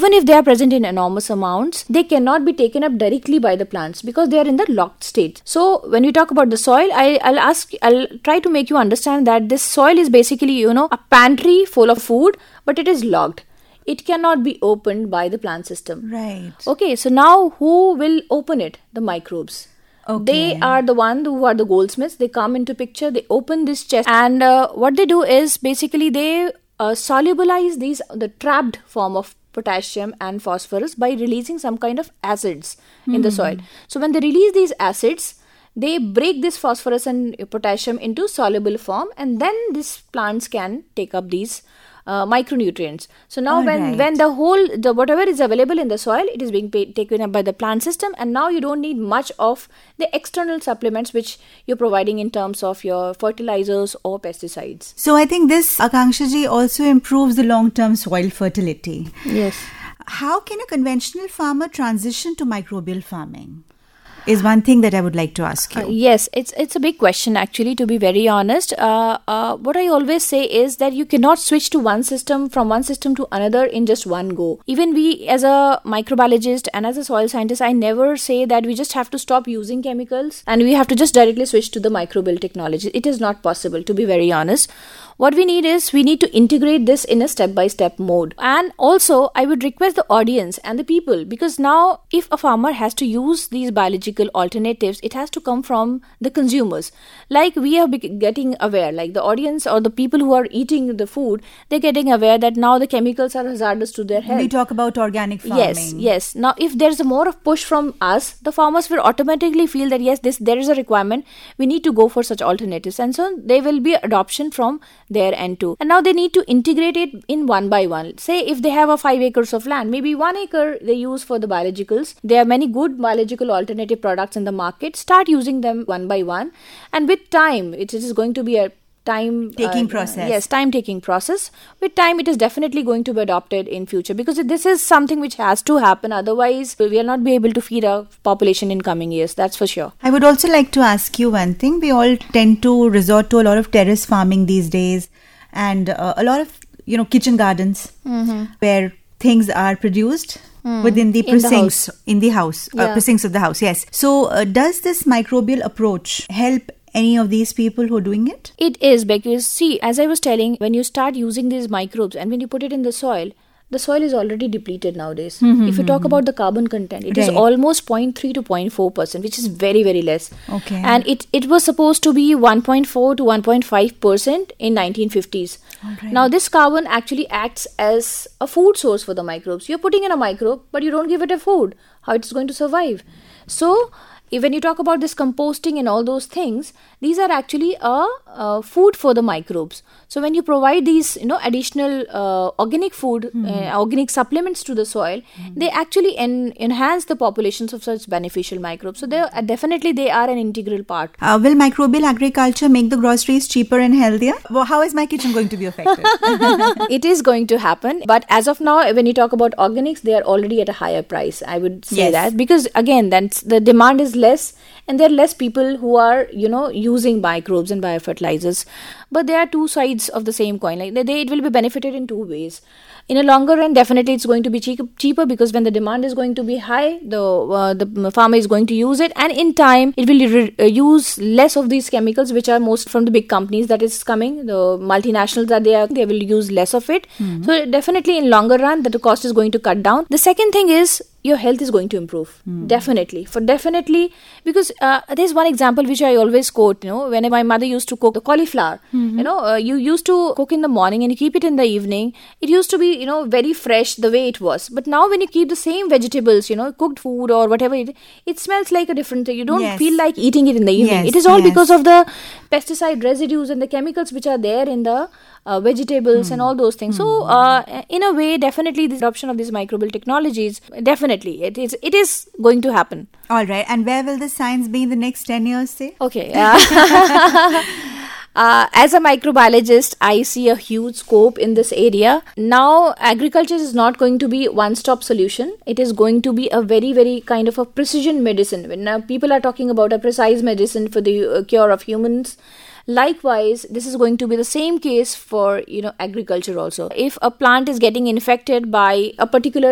even if they are present in enormous amounts, they cannot be taken up directly by the plants because they are in the locked state. So when we talk about the soil, I'll try to make you understand that this soil is basically, a pantry full of food, but it is locked. It cannot be opened by the plant system. Right. Okay, so now who will open it? The microbes. Okay. They are the one who are the goldsmiths. They come into picture, they open this chest, and what they do is basically they solubilize the trapped form of potassium and phosphorus by releasing some kind of acids in the soil. So when they release these acids, they break this phosphorus and potassium into soluble form, and then these plants can take up these micronutrients. So now when the whatever is available in the soil, it is being taken up by the plant system, and now you don't need much of the external supplements which you're providing in terms of your fertilizers or pesticides. So I think this, Akanksha ji, also improves the long-term soil fertility. Yes. How can a conventional farmer transition to microbial farming? Is one thing that I would like to ask you. Yes, it's a big question actually, to be very honest. What I always say is that you cannot switch to from one system to another in just one go. Even we as a microbiologist and as a soil scientist, I never say that we just have to stop using chemicals and we have to just directly switch to the microbial technology. It is not possible, to be very honest. What we need is, we need to integrate this in a step-by-step mode. And also, I would request the audience and the people, because now if a farmer has to use these biological alternatives, it has to come from the consumers. Like we are getting aware, like the audience or the people who are eating the food, they're getting aware that now the chemicals are hazardous to their health. We talk about organic farming. Yes. Now, if there's a more of push from us, the farmers will automatically feel that yes, there is a requirement. We need to go for such alternatives. And so there will be adoption from their end too. And now they need to integrate it in one by one. Say if they have a 5 acres of land, maybe 1 acre they use for the biologicals. There are many good biological alternative products in the market. Start using them one by one. And with time, it is going to be a time-taking process. Yes, time-taking process. With time, it is definitely going to be adopted in future, because this is something which has to happen. Otherwise, we will not be able to feed our population in coming years. That's for sure. I would also like to ask you one thing. We all tend to resort to a lot of terrace farming these days, and a lot of kitchen gardens where things are produced within the precincts in the house, precincts of the house. Yes. So, does this microbial approach help any of these people who are doing it? It is, because see, as I was telling, when you start using these microbes and when you put it in the soil is already depleted nowadays. If you talk about the carbon content, it is almost 0.3 to 0.4%, which is very, very less. Okay. And it was supposed to be 1.4 to 1.5% in 1950s. Right. Now, this carbon actually acts as a food source for the microbes. You're putting in a microbe, but you don't give it a food. How it's going to survive? So, when you talk about this composting and all those things, these are actually a food for the microbes. So when you provide these, additional organic food, organic supplements to the soil, they actually enhance the populations of such beneficial microbes. So they are an integral part. Will microbial agriculture make the groceries cheaper and healthier? Well, how is my kitchen going to be affected? It is going to happen. But as of now, when you talk about organics, they are already at a higher price. I would say that. Because again, the demand is less, and there are less people who are using microbes and biofertilizers. But there are two sides of the same coin. Like it will be benefited in two ways. In a longer run, definitely it's going to be cheaper, because when the demand is going to be high, the farmer is going to use it, and in time it will use less of these chemicals, which are most from the big companies that is coming, the multinationals that they will use less of it. So definitely in longer run, that the cost is going to cut down. The second thing is, your health is going to improve. Definitely, because there's one example which I always quote. When my mother used to cook the cauliflower, you used to cook in the morning and you keep it in the evening. It used to be very fresh the way it was. But now when you keep the same vegetables, cooked food or whatever, it smells like a different thing. You don't feel like eating it in the evening. It is all because of the pesticide residues and the chemicals which are there in the vegetables and all those things. So in a way, definitely the adoption of these microbial technologies, definitely it is going to happen. All right. And where will the science be in the next 10 years, say? Okay. As a microbiologist, I see a huge scope in this area. Now, agriculture is not going to be one-stop solution. It is going to be a very, very kind of a precision medicine. When now people are talking about a precise medicine for the cure of humans, likewise, this is going to be the same case for agriculture also. If a plant is getting infected by a particular